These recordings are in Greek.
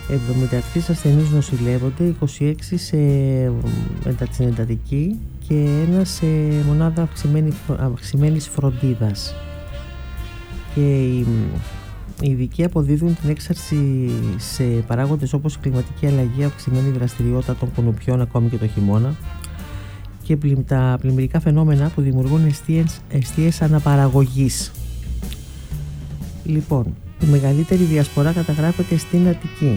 73 ασθενείς νοσηλεύονται, 26 στην εντατική και ένα σε μονάδα αυξημένης φροντίδας. Και οι ειδικοί αποδίδουν την έξαρση σε παράγοντες όπως η κλιματική αλλαγή, αυξημένη δραστηριότητα των κουνουπιών ακόμη και το χειμώνα και τα πλημμυρικά φαινόμενα που δημιουργούν εστίες αναπαραγωγής. Λοιπόν, η μεγαλύτερη διασπορά καταγράφεται στην Αττική.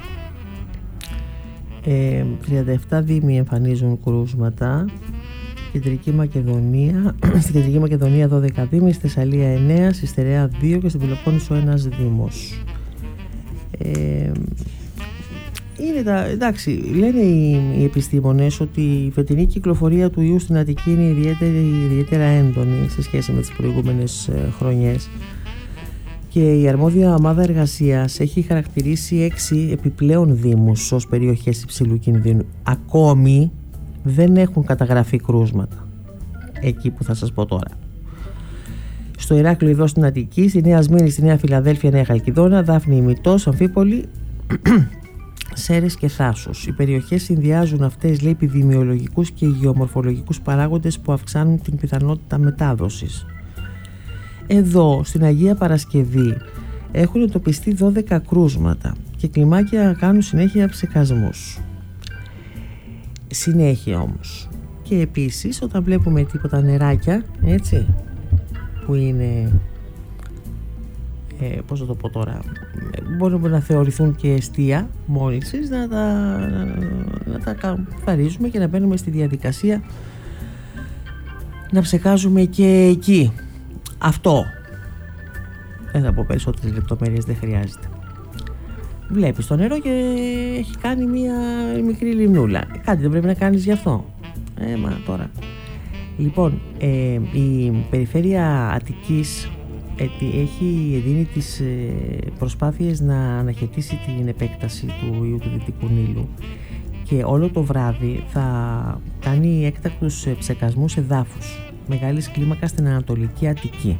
37 δήμοι εμφανίζουν κρούσματα. Στην Κεντρική Μακεδονία 12 δήμοι, στη Θεσσαλία 9, στη Στερεά 2 και στην Πελοπόννησο 1 δήμος. Εντάξει, λένε οι επιστήμονες ότι η φετινή κυκλοφορία του ιού στην Αττική είναι ιδιαίτερα έντονη σε σχέση με τις προηγούμενες χρονιές και η αρμόδια ομάδα εργασίας έχει χαρακτηρίσει 6 επιπλέον δήμους ως περιοχές υψηλού κινδύνου. Ακόμη δεν έχουν καταγραφεί κρούσματα εκεί που θα σας πω τώρα. Στο Ηράκλειο εδώ στην Αττική, στη Νέα Σμύρνη, στη Νέα Φιλαδέλφια, Νέα Χαλκιδόνα, Δάφνη, Ημιτός, Αμφίπολη, Σέρρες και Θάσος. Οι περιοχές συνδυάζουν αυτές, λέει, επιδημιολογικούς και γεωμορφολογικούς παράγοντες που αυξάνουν την πιθανότητα μετάδοσης. Εδώ στην Αγία Παρασκευή έχουν εντοπιστεί 12 κρούσματα και κλιμάκια κάνουν συνέχεια ψεκασμούς. Συνέχεια όμως. Και επίσης όταν βλέπουμε τίποτα νεράκια, έτσι, που είναι, πώς θα το πω τώρα, μπορούν να θεωρηθούν και εστία μόλυνσης, να τα καθαρίζουμε και να μπαίνουμε στη διαδικασία να ψεκάζουμε και εκεί. Αυτό δεν θα πω περισσότερες λεπτομέρειες, δεν χρειάζεται. Βλέπεις το νερό και έχει κάνει μία μικρή λιμνούλα. Κάτι δεν πρέπει να κάνεις γι' αυτό. Μα τώρα. Λοιπόν, η περιφέρεια Αττικής έχει δίνει τις προσπάθειες να αναχαιτήσει την επέκταση του ιού του Δυτικού Νείλου και όλο το βράδυ θα κάνει έκτακτους ψεκασμούς εδάφους μεγάλης κλίμακας στην Ανατολική Αττική.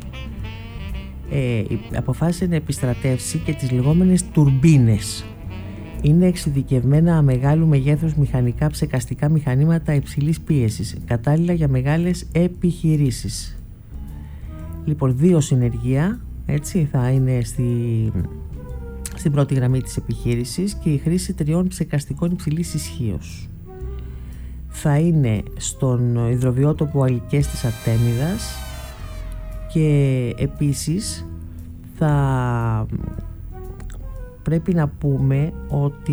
Αποφάσισε να επιστρατεύσει και τις λεγόμενες τουρμπίνες. Είναι εξειδικευμένα μεγάλου μεγέθους μηχανικά ψεκαστικά μηχανήματα υψηλής πίεσης, κατάλληλα για μεγάλες επιχειρήσεις. Λοιπόν, 2 συνεργεία, έτσι, θα είναι στην πρώτη γραμμή της επιχείρησης και η χρήση 3 ψεκαστικών υψηλής ισχύως. Θα είναι στον υδροβιότοπο Αλικές της Αρτέμιδας και επίσης θα πρέπει να πούμε ότι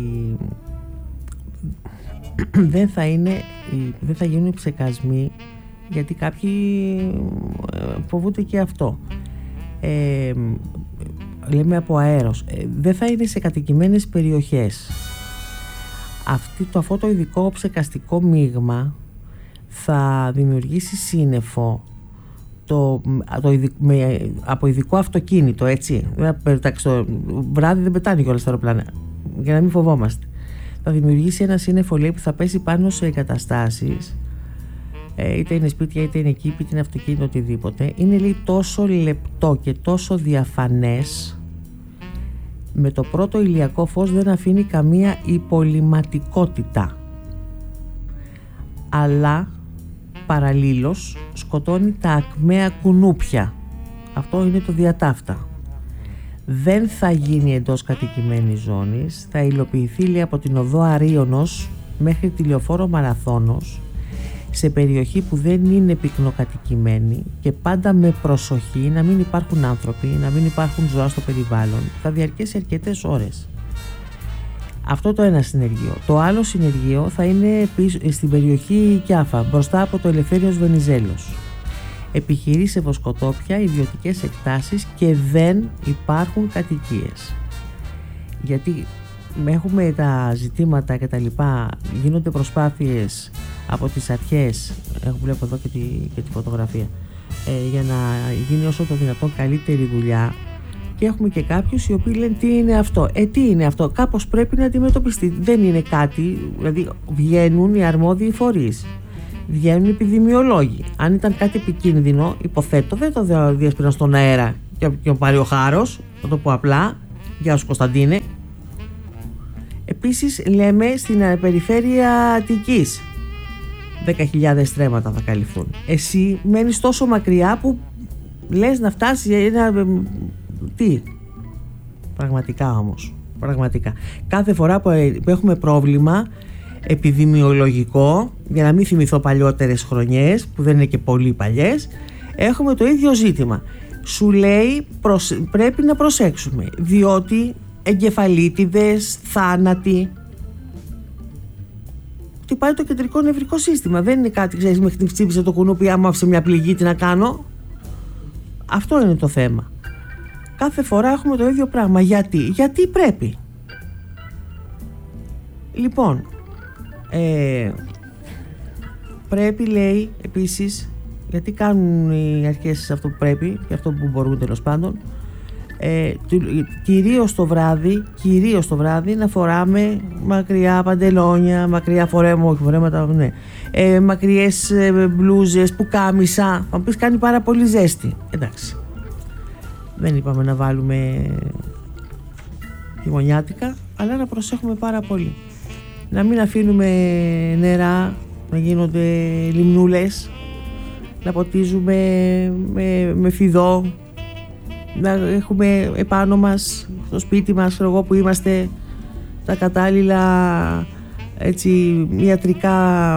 δεν θα γίνουν ψεκασμοί, γιατί κάποιοι φοβούνται και αυτό. Λέμε από αέρος. Δεν θα είναι σε κατοικημένες περιοχές. Αυτό το ειδικό ψεκαστικό μείγμα θα δημιουργήσει σύννεφο από ειδικό αυτοκίνητο, έτσι. Το βράδυ δεν πετάνε κιόλας τα αεροπλάνα, για να μην φοβόμαστε. Θα δημιουργήσει ένα σύννεφο, λέει, που θα πέσει πάνω σε εγκαταστάσεις, είτε είναι σπίτια, είτε είναι κήπη, είτε είναι αυτοκίνητο, οτιδήποτε. Είναι, λέει, τόσο λεπτό και τόσο διαφανές, με το πρώτο ηλιακό φως δεν αφήνει καμία υπολειμματικότητα, αλλά παραλλήλως σκοτώνει τα ακμαία κουνούπια. Αυτό είναι το διατάφτα. Δεν θα γίνει εντός κατοικημένης ζώνης, θα υλοποιηθεί, λέει, από την οδό Αρίωνος μέχρι τη λεωφόρο Μαραθώνος, σε περιοχή που δεν είναι πυκνοκατοικημένη και πάντα με προσοχή, να μην υπάρχουν άνθρωποι, να μην υπάρχουν ζώα στο περιβάλλον. Θα διαρκέσει αρκετές ώρες. Αυτό το ένα συνεργείο. Το άλλο συνεργείο θα είναι στην περιοχή Κιάφα, μπροστά από το Ελευθέριος Βενιζέλος. Επιχειρεί σε βοσκοτόπια, ιδιωτικές εκτάσεις και δεν υπάρχουν κατοικίες. Γιατί έχουμε τα ζητήματα και τα λοιπά, γίνονται προσπάθειες από τις αρχές, βλέπω εδώ και τη φωτογραφία, για να γίνει όσο το δυνατόν καλύτερη δουλειά. Και έχουμε και κάποιους οι οποίοι λένε τι είναι αυτό. Τι είναι αυτό, κάπως πρέπει να αντιμετωπιστεί. Δεν είναι κάτι, δηλαδή βγαίνουν οι αρμόδιοι φορείς, βγαίνουν οι επιδημιολόγοι. Αν ήταν κάτι επικίνδυνο, υποθέτω, δεν το διασπήραν στον αέρα και πάρει ο χάρος, θα το πω απλά. Γεια σου Κωνσταντίνε, Επίσης λέμε στην περιφέρεια Αττικής 10.000 στρέμματα θα καλυφθούν. Εσύ μένεις τόσο μακριά που λες να φτάσει ένα... Τι? Πραγματικά όμως. Πραγματικά. Κάθε φορά που έχουμε πρόβλημα επιδημιολογικό, για να μην θυμηθώ παλιότερες χρονιές που δεν είναι και πολύ παλιές, έχουμε το ίδιο ζήτημα. Σου λέει πρέπει να προσέξουμε, διότι εγκεφαλίτιδες, θάνατοι, χτυπάει το κεντρικό νευρικό σύστημα. Δεν είναι κάτι, ξέρεις, με χτύπησε το κουνούπι, άμα άφησε μια πληγή, τι να κάνω? Αυτό είναι το θέμα. Κάθε φορά έχουμε το ίδιο πράγμα. Γιατί πρέπει. Λοιπόν, πρέπει, λέει, επίσης, γιατί κάνουν οι αρχές αυτό που πρέπει και αυτό που μπορούν, τέλος πάντων, κυρίως το βράδυ να φοράμε μακριά παντελόνια, μακριά φορέματα, ναι, μακριές μπλούζες, πουκάμισα. Θα μου πεις, κάνει πάρα πολύ ζέστη. Εντάξει, δεν είπαμε να βάλουμε χειμωνιάτικα, αλλά να προσέχουμε πάρα πολύ. Να μην αφήνουμε νερά να γίνονται λιμνούλες, να ποτίζουμε με φιδό, να έχουμε επάνω μας, στο σπίτι μας, εγώ που είμαστε, τα κατάλληλα, έτσι, ιατρικά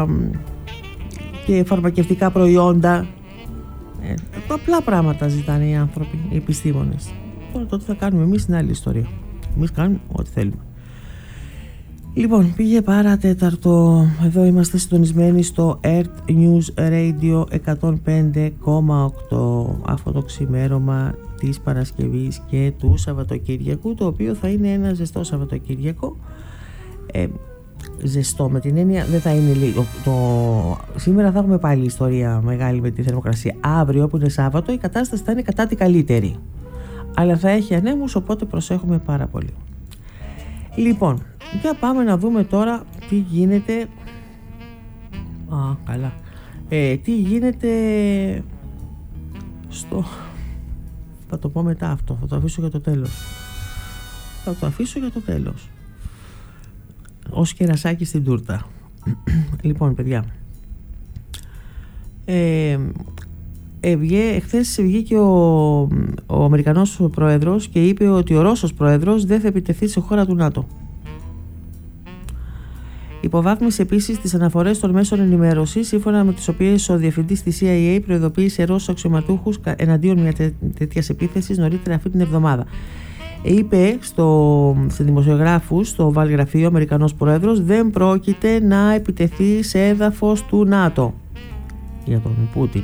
και φαρμακευτικά προϊόντα. Απλά πράγματα ζητάνε οι άνθρωποι, οι επιστήμονες. Τώρα το τι θα κάνουμε εμείς είναι άλλη ιστορία. Εμείς κάνουμε ό,τι θέλουμε. Λοιπόν, πήγε παρατέταρτο. Εδώ είμαστε συντονισμένοι στο Earth News Radio 105,8, αυτό το ξημέρωμα της Παρασκευής και του Σαββατοκύριακου, το οποίο θα είναι ένα ζεστό Σαββατοκύριακο. Ζεστό με την έννοια, δεν θα είναι λίγο. Σήμερα θα έχουμε πάλι ιστορία μεγάλη με τη θερμοκρασία. Αύριο που είναι Σάββατο η κατάσταση θα είναι κατά τη καλύτερη, αλλά θα έχει ανέμους, οπότε προσέχουμε πάρα πολύ. Λοιπόν, για πάμε να δούμε τώρα τι γίνεται. Καλά. Τι γίνεται στο... Θα το πω μετά αυτό, θα το αφήσω για το τέλος. Ως κερασάκι στην τούρτα. Λοιπόν, παιδιά, εχθές βγήκε ο Αμερικανός πρόεδρος και είπε ότι ο Ρώσος πρόεδρος δεν θα επιτεθεί σε χώρα του ΝΑΤΟ. Υποβάθμισε επίσης τις αναφορές των μέσων ενημέρωσης, σύμφωνα με τις οποίες ο διευθυντής της CIA προειδοποίησε Ρώσους αξιωματούχους εναντίον μια τέτοιας επίθεσης νωρίτερα αυτή την εβδομάδα. Είπε σε δημοσιογράφους στο Βαλγραφείο ο Αμερικανός πρόεδρος δεν πρόκειται να επιτεθεί σε έδαφος του ΝΑΤΟ, για τον Πούτιν.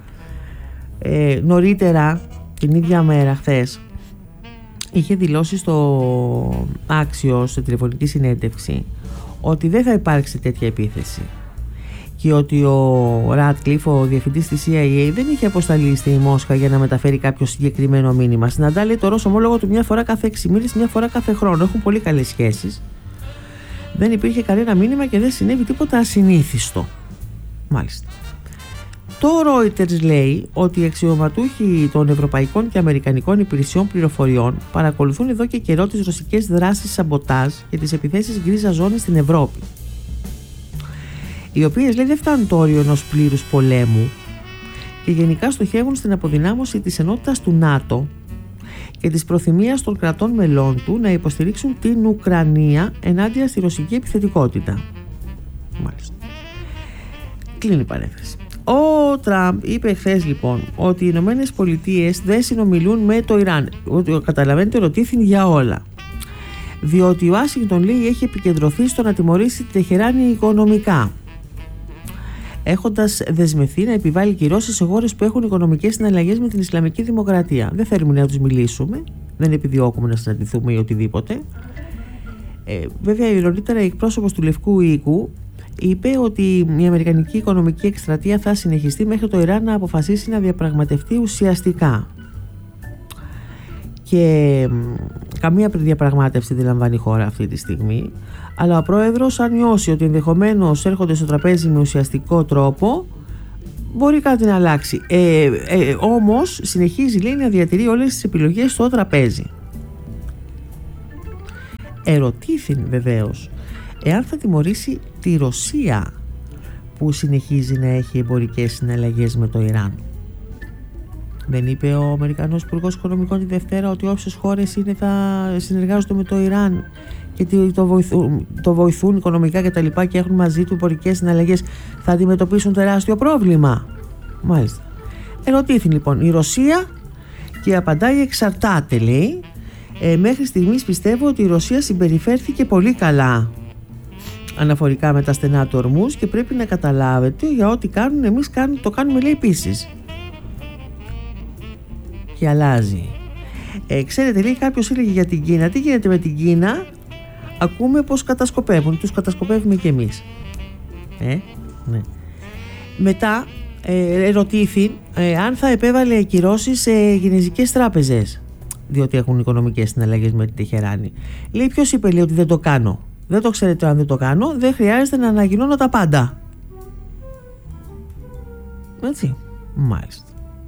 Νωρίτερα την ίδια μέρα, χθες, είχε δηλώσει στο Axios, σε τηλεφωνική συνέντευξη, ότι δεν θα υπάρξει τέτοια επίθεση και ότι ο Ράτκλιφ, ο διευθυντής της CIA, δεν είχε αποσταλεί στη Μόσχα για να μεταφέρει κάποιο συγκεκριμένο μήνυμα. Συναντά, λέει, το Ρώσο ομόλογο του μια φορά κάθε 6 μήνες, μια φορά κάθε χρόνο. Έχουν πολύ καλές σχέσεις. Δεν υπήρχε κανένα μήνυμα και δεν συνέβη τίποτα ασυνήθιστο. Μάλιστα. Το Reuters λέει ότι οι αξιωματούχοι των ευρωπαϊκών και αμερικανικών υπηρεσιών πληροφοριών παρακολουθούν εδώ και καιρό τις ρωσικές δράσεις σαμποτάζ και τις επιθέσεις γκρίζα ζώνη στην Ευρώπη, οι οποίες, λέει, δεν φτάνουν το όριο ενός πλήρους πολέμου και γενικά στοχεύουν στην αποδυνάμωση της ενότητας του ΝΑΤΟ και της προθυμίας των κρατών μελών του να υποστηρίξουν την Ουκρανία ενάντια στη ρωσική επιθετικότητα. Μάλιστα. Κλείνει η παρένθεση. Ο Τραμπ είπε χθες, λοιπόν, ότι οι Ηνωμένες Πολιτείες δεν συνομιλούν με το Ιράν. Ότι, καταλαβαίνετε, ρωτήθην για όλα. Διότι η Ουάσιγκτον, λέει, έχει επικεντρωθεί στο να τιμωρήσει τη Τεχεράνη οικονομικά, έχοντας δεσμευθεί να επιβάλλει κυρώσεις σε χώρες που έχουν οικονομικές συναλλαγές με την Ισλαμική Δημοκρατία. Δεν θέλουμε να τους μιλήσουμε, δεν επιδιώκουμε να συναντηθούμε ή οτιδήποτε. Βέβαια, νωρίτερα η εκπρόσωπος του Λευκού Οίκου είπε ότι η Αμερικανική οικονομική εκστρατεία θα συνεχιστεί μέχρι το Ιράν να αποφασίσει να διαπραγματευτεί ουσιαστικά. Και καμία διαπραγμάτευση δεν λαμβάνει η χώρα αυτή τη στιγμή, αλλά ο πρόεδρος, αν νιώσει ότι ενδεχομένως έρχονται στο τραπέζι με ουσιαστικό τρόπο, μπορεί κάτι να αλλάξει. Όμως συνεχίζει, λέει, να διατηρεί όλες τις επιλογές στο τραπέζι. Ερωτήθην βεβαίως εάν θα τιμωρήσει τη Ρωσία που συνεχίζει να έχει εμπορικές συναλλαγές με το Ιράν. Δεν είπε ο Αμερικανός Υπουργός Οικονομικών τη Δευτέρα ότι όσες χώρες είναι θα συνεργάζονται με το Ιράν και το βοηθούν οικονομικά και τα λοιπά και έχουν μαζί του εμπορικές συναλλαγές, θα αντιμετωπίσουν τεράστιο πρόβλημα? Μάλιστα. Ερωτήθη λοιπόν η Ρωσία και απαντάει εξαρτάται, λέει. Μέχρι στιγμής πιστεύω ότι η Ρωσία συμπεριφέρθηκε πολύ καλά αναφορικά με τα στενά του Ορμούζ και πρέπει να καταλάβετε για ό,τι κάνουν εμείς το κάνουμε, λέει, επίσης. Και αλλάζει. Ξέρετε, λέει, κάποιος έλεγε για την Κίνα. Τι γίνεται με την Κίνα? Ακούμε πως κατασκοπεύουν. Τους κατασκοπεύουμε κι εμείς. Ναι. Μετά ερωτήθη αν θα επέβαλε κυρώσεις σε κινεζικές τράπεζες, διότι έχουν οικονομικές συναλλαγές με την Τεχεράνη. Λέει, ποιος είπε, λέει, ότι δεν το κάνω? Δεν το ξέρετε αν δεν το κάνω? Δεν χρειάζεται να ανακοινώνω τα πάντα. Έτσι. Μάλιστα.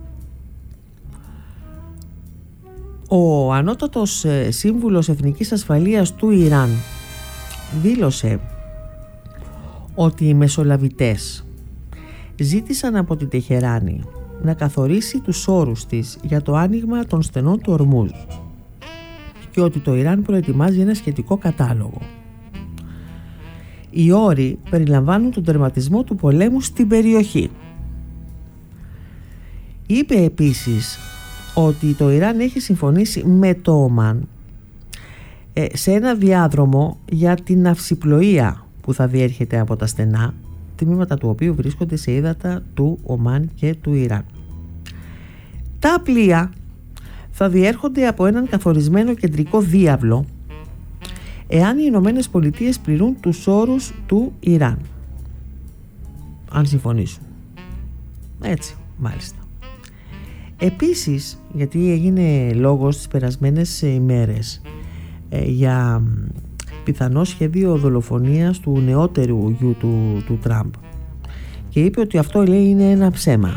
Ο ανώτατος σύμβουλος Εθνικής Ασφαλείας του Ιράν δήλωσε ότι οι μεσολαβητές ζήτησαν από την Τεχεράνη να καθορίσει τους όρους της για το άνοιγμα των στενών του Ορμούζ και ότι το Ιράν προετοιμάζει ένα σχετικό κατάλογο. Οι όροι περιλαμβάνουν τον τερματισμό του πολέμου στην περιοχή. Είπε επίσης ότι το Ιράν έχει συμφωνήσει με το Ομάν σε ένα διάδρομο για την ναυσιπλοεία που θα διέρχεται από τα στενά, τμήματα του οποίου βρίσκονται σε ύδατα του Ομάν και του Ιράν. Τα πλοία θα διέρχονται από έναν καθορισμένο κεντρικό διάβλο εάν οι Ηνωμένες Πολιτείες πληρούν τους όρους του Ιράν, αν συμφωνήσουν. Έτσι, μάλιστα. Επίσης, γιατί έγινε λόγος τις περασμένες ημέρες για πιθανό σχέδιο δολοφονίας του νεότερου γιου του Τραμπ, και είπε ότι αυτό, λέει, είναι ένα ψέμα.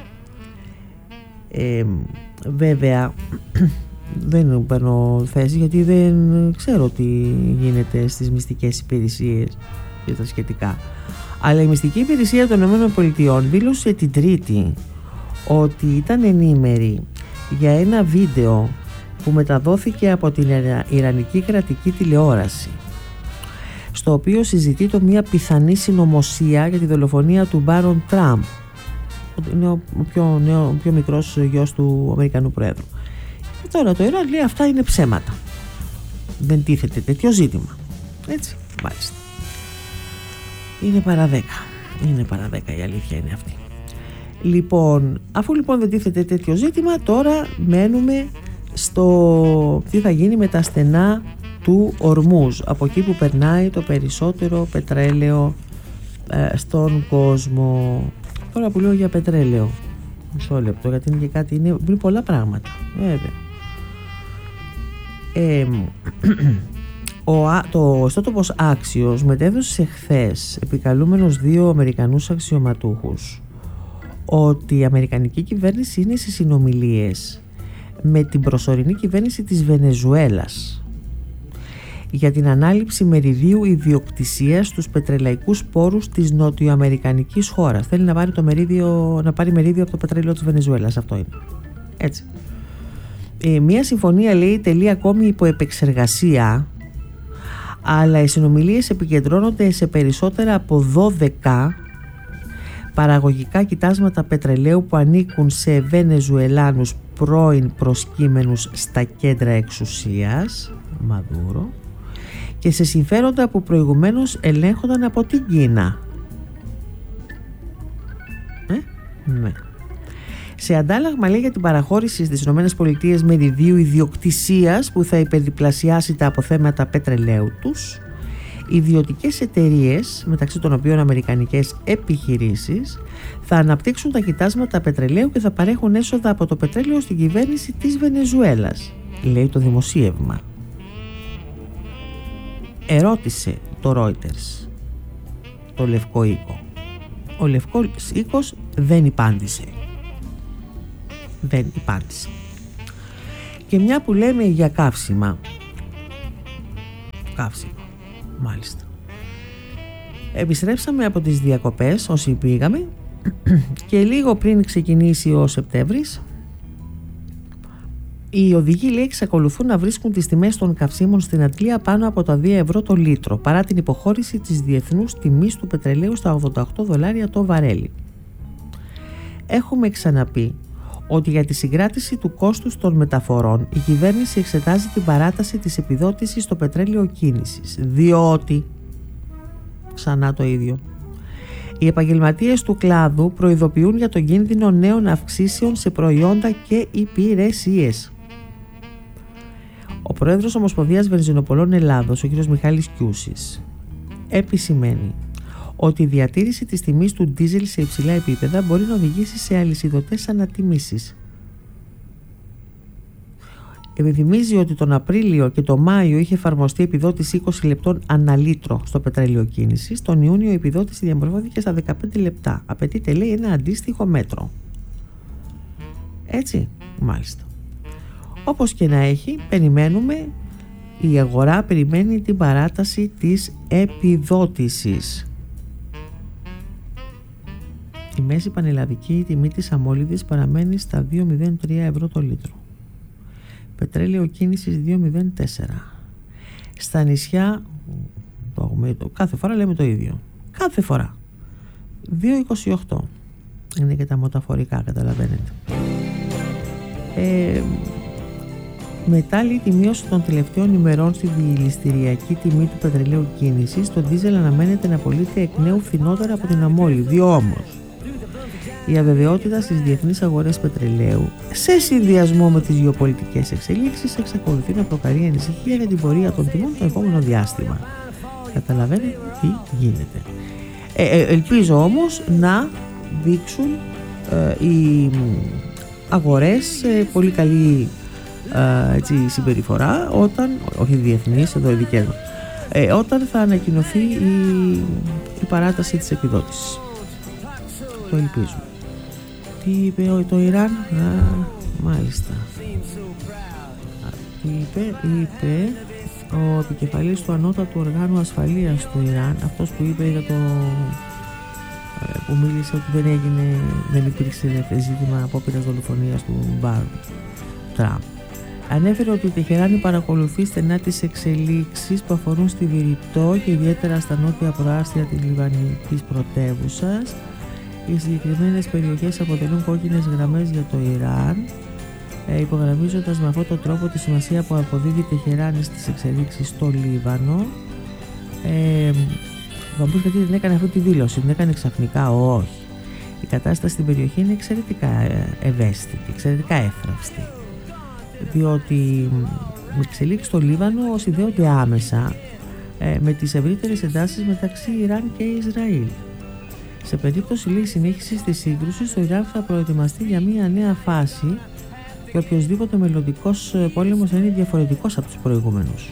Βέβαια δεν παίρνω θέση γιατί δεν ξέρω τι γίνεται στις μυστικές υπηρεσίες και τα σχετικά, αλλά η μυστική υπηρεσία των ΗΠΑ δήλωσε την Τρίτη ότι ήταν ενήμερη για ένα βίντεο που μεταδόθηκε από την Ιρανική κρατική τηλεόραση, στο οποίο συζητείται μια πιθανή συνωμοσία για τη δολοφονία του Μπάρον Τραμπ. Είναι ο πιο μικρός γιος του Αμερικανού Προέδρου. Και τώρα το Ιράν λέει αυτά είναι ψέματα. Δεν τίθεται τέτοιο ζήτημα. Έτσι, μάλιστα. Είναι παρά 10. Είναι παρά 10, η αλήθεια είναι αυτή. Λοιπόν, αφού λοιπόν δεν τίθεται τέτοιο ζήτημα, τώρα μένουμε στο τι θα γίνει με τα στενά του Ορμούζ, από εκεί που περνάει το περισσότερο πετρέλαιο στον κόσμο. Τώρα που λέω για πετρέλαιο, μισό λεπτό, γιατί είναι και κάτι, είναι πολλά πράγματα, βέβαια. Το ιστότοπος Άξιος μετέδωσε χθες, επικαλούμενος 2 Αμερικανούς αξιωματούχους, ότι η Αμερικανική κυβέρνηση είναι σε συνομιλίες με την προσωρινή κυβέρνηση της Βενεζουέλας για την ανάληψη μεριδίου ιδιοκτησίας στους πετρελαϊκούς πόρους της νοτιοαμερικανικής χώρας. Θέλει να πάρει μερίδιο από το πετρέλαιο της Βενεζουέλας. Αυτό είναι. Έτσι. Μία συμφωνία, λέει, τελεί ακόμη υπό επεξεργασία, αλλά οι συνομιλίες επικεντρώνονται σε περισσότερα από 12 παραγωγικά κοιτάσματα πετρελαίου που ανήκουν σε Βενεζουελάνους πρώην προσκύμενους στα κέντρα εξουσίας, Μαδούρο, και σε συμφέροντα που προηγουμένως ελέγχονταν από την Κίνα. Ναι. Σε αντάλλαγμα, λέει, για την παραχώρηση στις ΗΠΑ μεριδίου ιδιοκτησίας που θα υπερδιπλασιάσει τα αποθέματα πετρελαίου τους, ιδιωτικές εταιρείες, μεταξύ των οποίων αμερικανικές επιχειρήσεις, θα αναπτύξουν τα κοιτάσματα πετρελαίου και θα παρέχουν έσοδα από το πετρέλαιο στην κυβέρνηση της Βενεζουέλας, λέει το δημοσίευμα. Ερώτησε το Reuters το Λευκό Οίκο. Ο Λευκός Οίκος δεν υπάντησε. Και μια που λέμε για καύσιμα, καύσιμο. Μάλιστα. Επιστρέψαμε από τις διακοπές όσοι πήγαμε και λίγο πριν ξεκινήσει ο Σεπτέμβρης οι οδηγοί, λέει, εξακολουθούν να βρίσκουν τις τιμές των καυσίμων στην Αντλία πάνω από τα 2 ευρώ το λίτρο παρά την υποχώρηση της διεθνούς τιμής του πετρελαίου στα $88 το βαρέλι. Έχουμε ξαναπεί ότι για τη συγκράτηση του κόστους των μεταφορών η κυβέρνηση εξετάζει την παράταση της επιδότησης στο πετρέλαιο κίνησης, διότι, ξανά το ίδιο, οι επαγγελματίες του κλάδου προειδοποιούν για τον κίνδυνο νέων αυξήσεων σε προϊόντα και υπηρεσίες. Ο πρόεδρος Ομοσπονδίας Βενζινοπολών Ελλάδος, ο κ. Μιχάλης Κιούσης, επισημαίνει ότι η διατήρηση της τιμής του ντίζελ σε υψηλά επίπεδα μπορεί να οδηγήσει σε αλυσιδωτές ανατιμήσεις. Επιθυμίζει ότι τον Απρίλιο και τον Μάιο είχε εφαρμοστεί επιδότηση 20 λεπτών ανά λίτρο στο πετρέλαιο κίνησης. Τον Ιούνιο η επιδότηση διαμορφώθηκε στα 15 λεπτά. Απαιτείται, λέει, ένα αντίστοιχο μέτρο. Έτσι, μάλιστα. Όπως και να έχει, περιμένουμε, η αγορά περιμένει την παράταση της επιδότησης. Η μέση πανελλαδική τιμή της αμόλυδης παραμένει στα 2,03 ευρώ το λίτρο. Πετρέλαιο κίνησης 2,04. Στα νησιά, κάθε φορά λέμε το ίδιο. Κάθε φορά. 2,28. Είναι και τα μεταφορικά, καταλαβαίνετε. Μετά, λέει, τη μείωση των τελευταίων ημερών στη διηληστηριακή τιμή του πετρελαίου κίνησης, το ντίζελ αναμένεται να πωλείται εκ νέου φθηνότερα από την αμόλυδη. Όμως, η αβεβαιότητα στις διεθνείς αγορές πετρελαίου, σε συνδυασμό με τις γεωπολιτικές εξελίξεις, εξακολουθεί να προκαλεί ανησυχία για την πορεία των τιμών το επόμενο διάστημα. Καταλαβαίνετε τι γίνεται. Ελπίζω όμως να δείξουν οι αγορές πολύ καλή συμπεριφορά όταν, όχι διεθνείς, εδώ οι δικές μας, όταν θα ανακοινωθεί η παράταση της επιδότησης. Το ελπίζουμε. Τι είπε το Ιράν? Μάλιστα. Τι είπε ο επικεφαλής του ανώτατου οργάνου ασφαλείας του Ιράν, αυτός που είπε για το που μίλησε ότι δεν υπήρξε ζήτημα απόπειρας δολοφονίας του Τραμπ. Ανέφερε ότι η Τεχεράνη παρακολουθεί στενά τις εξελίξεις που αφορούν στη Βηρητό και ιδιαίτερα στα νότια προάστια της Λιβανικής πρωτεύουσας. Οι συγκεκριμένες περιοχές αποτελούν κόκκινες γραμμές για το Ιράν, υπογραμμίζοντας με αυτόν τον τρόπο τη σημασία που αποδίδει η Τεχεράνη στις εξελίξεις στο Λίβανο. Θα μου πεις γιατί δεν έκανε αυτή τη δήλωση, την έκανε ξαφνικά? Όχι. Η κατάσταση στην περιοχή είναι εξαιρετικά ευαίσθητη, εξαιρετικά εύθραυστη. Διότι με εξελίξεις στο Λίβανο συνδέονται άμεσα με τις ευρύτερες εντάσεις μεταξύ Ιράν και Ισραήλ. Σε περίπτωση, λέει, συνέχισης της σύγκρουσης, το Ιράν θα προετοιμαστεί για μια νέα φάση και οποιοσδήποτε μελλοντικός πόλεμος θα είναι διαφορετικός από τους προηγούμενους.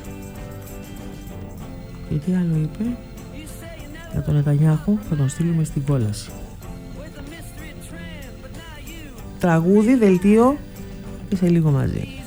Και τι άλλο είπε? Για τον Νετανιάχου θα τον στείλουμε στην κόλαση. Τραγούδι, δελτίο και σε λίγο μαζί.